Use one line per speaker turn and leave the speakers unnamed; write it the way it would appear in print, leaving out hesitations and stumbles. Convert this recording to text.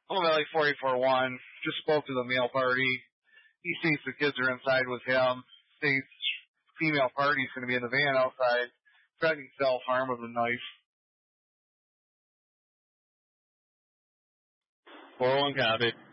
Hello Valley 441. Just spoke to the male party. He thinks the kids are inside with him. Thinks female party's going to be in the van outside, threatening self-harm with a knife.
401 copy.